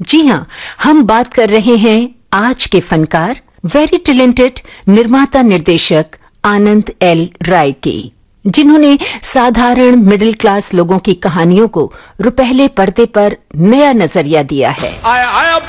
जी हाँ, हम बात कर रहे हैं आज के फनकार, वेरी टैलेंटेड निर्माता निर्देशक आनंद एल राय की, जिन्होंने साधारण मिडिल क्लास लोगों की कहानियों को रुपहले पर्दे पर नया नजरिया दिया है। आया